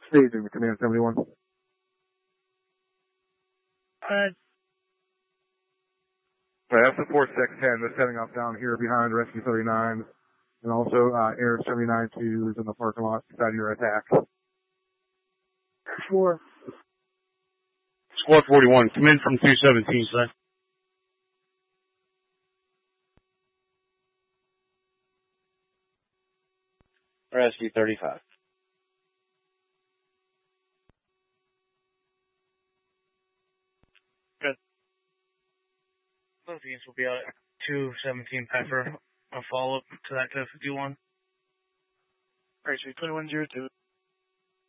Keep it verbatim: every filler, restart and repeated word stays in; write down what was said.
Staging to Command seventy-one. Uh, Right, that's the four six ten that's heading off down here behind Rescue thirty-nine. And also, uh, Air seventy-nine two is in the parking lot beside your attack. four. Squad forty-one, come in from two seventeen, sir. Rescue thirty-five. Good. Both units will be out at two seventeen Pepper. A follow-up to that code fifty-one. Rescue twenty-one zero two.